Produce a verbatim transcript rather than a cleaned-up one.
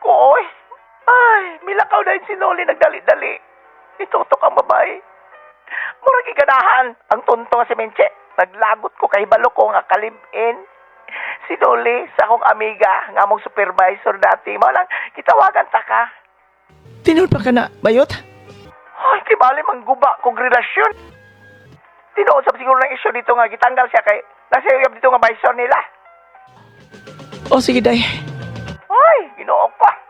ko, oy. Ay, milakaw na yung sinuli, nagdali-dali. Itutok ang babae. Murag iganahan, ang tunto si Menche. Naglagot ko kay balo ko nga kalib-in. Sinuli sa akong amiga, nga mong supervisor dati. Mo lang, kitawagan ta ka. Tinuod pa ka na, bayot? Ay, kibali mangguba kong relasyon. Tinuod sa siguro ng isyo dito nga, gitanggal siya kay nasiyab dito nga visor nila. O sige, day. Ay, ginoo ko.